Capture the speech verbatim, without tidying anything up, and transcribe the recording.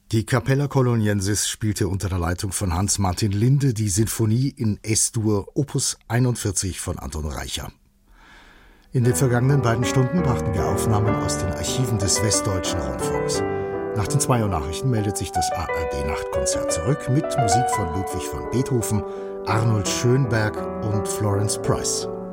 Die Capella Coloniensis spielte unter der Leitung von Hans-Martin Linde die Sinfonie in Es-Dur Opus einundvierzig von Anton Reicher. In den vergangenen beiden Stunden brachten wir Aufnahmen aus den Archiven des Westdeutschen Rundfunks. Nach den zwei Uhr Nachrichten meldet sich das A R D-Nachtkonzert zurück mit Musik von Ludwig van Beethoven, Arnold Schönberg und Florence Price.